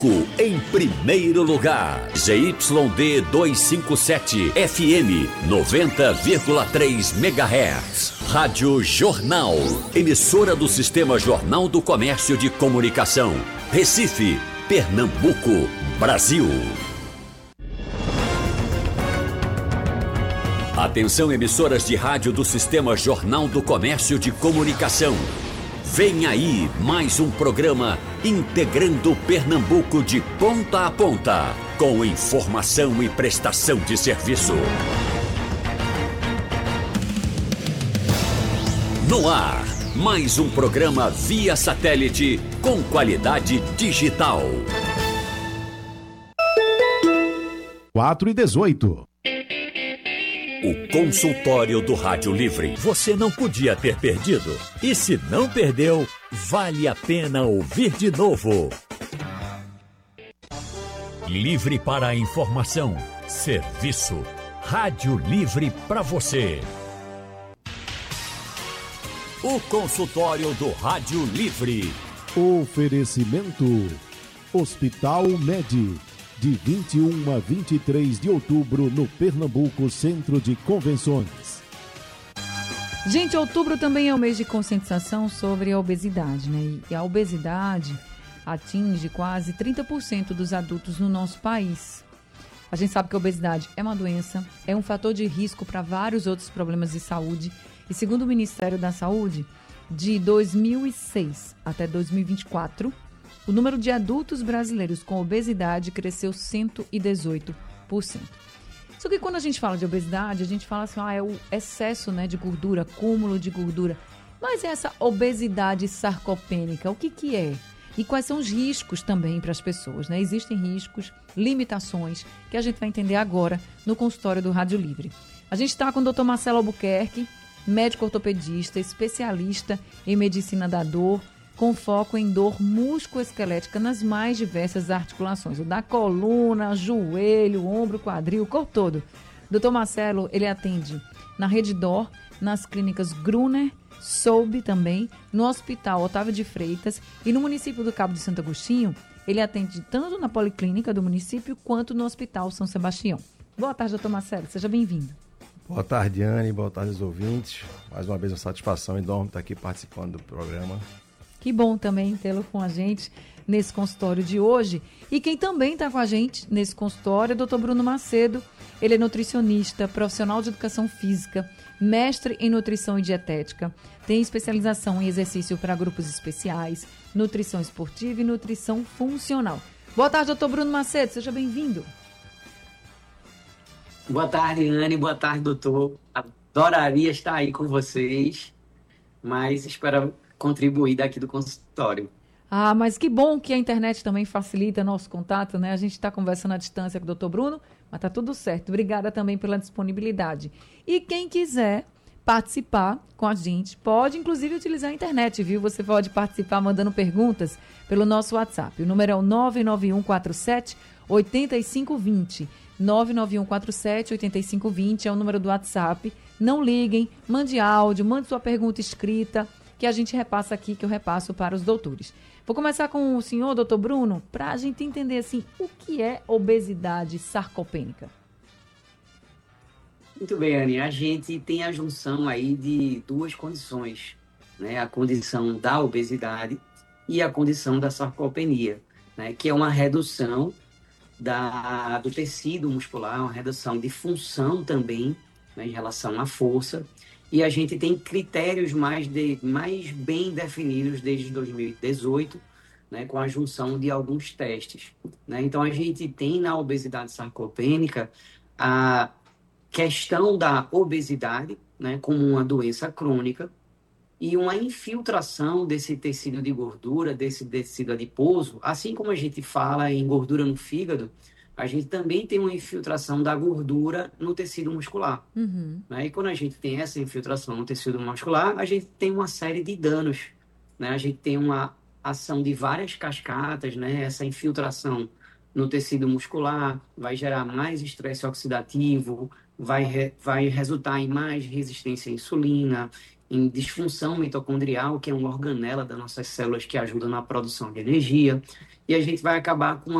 Em primeiro lugar, ZYD 257 FM 90,3 MHz. Rádio Jornal, emissora do Sistema Jornal do Comércio de Comunicação. Recife, Pernambuco, Brasil. Atenção, emissoras de rádio do Sistema Jornal do Comércio de Comunicação. Vem aí mais um programa integrando Pernambuco de ponta a ponta, com informação e prestação de serviço. No ar, mais um programa via satélite com qualidade digital. 4h18. O consultório do Rádio Livre. Você não podia ter perdido. E se não perdeu, vale a pena ouvir de novo. Livre para a informação, serviço. Rádio Livre para você. O consultório do Rádio Livre. Oferecimento Hospital Med. De 21 a 23 de outubro, no Pernambuco Centro de Convenções. Gente, outubro também é o mês de conscientização sobre a obesidade, né? E a obesidade atinge quase 30% dos adultos no nosso país. A gente sabe que a obesidade é uma doença, é um fator de risco para vários outros problemas de saúde. E segundo o Ministério da Saúde, de 2006 até 2024... o número de adultos brasileiros com obesidade cresceu 118%. Só que quando a gente fala de obesidade, a gente fala assim, é o excesso, né, de gordura, acúmulo de gordura. Mas essa obesidade sarcopênica, o que é? E quais são os riscos também para as pessoas, né? Existem riscos, limitações, que a gente vai entender agora no consultório do Rádio Livre. A gente está com o Dr. Marcelo Albuquerque, médico ortopedista, especialista em medicina da dor, com foco em dor musculoesquelética nas mais diversas articulações, o da coluna, joelho, ombro, quadril, o corpo todo. Dr. Marcelo, ele atende na Rede Dor, nas clínicas Gruner, Soube também, no Hospital Otávio de Freitas e no município do Cabo de Santo Agostinho, ele atende tanto na Policlínica do município quanto no Hospital São Sebastião. Boa tarde, Dr. Marcelo, seja bem-vindo. Boa tarde, Anne, boa tarde aos ouvintes. Mais uma vez uma satisfação enorme estar aqui participando do programa. Que bom também tê-lo com a gente nesse consultório de hoje. E quem também está com a gente nesse consultório é o Dr. Bruno Macedo. Ele é nutricionista, profissional de educação física, mestre em nutrição e dietética, tem especialização em exercício para grupos especiais, nutrição esportiva e nutrição funcional. Boa tarde, Dr. Bruno Macedo, seja bem-vindo. Boa tarde, Anne, boa tarde, doutor. Adoraria estar aí com vocês, mas espero contribuir daqui do consultório. Ah, mas que bom que a internet também facilita nosso contato, né? A gente está conversando à distância com o Dr. Bruno, mas tá tudo certo. Obrigada também pela disponibilidade. E quem quiser participar com a gente, pode inclusive utilizar a internet, viu? Você pode participar mandando perguntas pelo nosso WhatsApp. O número é o 99147-8520. 99147-8520 é o número do WhatsApp. Não liguem, mande áudio, mande sua pergunta escrita, que a gente repassa aqui, que eu repasso para os doutores. Vou começar com o senhor, doutor Bruno, para a gente entender assim, o que é obesidade sarcopênica? Muito bem, Anne. A gente tem a junção aí de duas condições, né? A condição da obesidade e a condição da sarcopenia, né? Que é uma redução do tecido muscular, uma redução de função também, né? Em relação à força. E a gente tem critérios mais bem definidos desde 2018, né, com a junção de alguns testes, né? Então, a gente tem na obesidade sarcopênica a questão da obesidade, né, como uma doença crônica e uma infiltração desse tecido de gordura, desse tecido adiposo, assim como a gente fala em gordura no fígado, a gente também tem uma infiltração da gordura no tecido muscular. Uhum. Né? E quando a gente tem essa infiltração no tecido muscular, a gente tem uma série de danos. Né? A gente tem uma ação de várias cascatas, né? Essa infiltração no tecido muscular vai gerar mais estresse oxidativo, vai resultar em mais resistência à insulina, em disfunção mitocondrial, que é uma organela das nossas células que ajuda na produção de energia, e a gente vai acabar com uma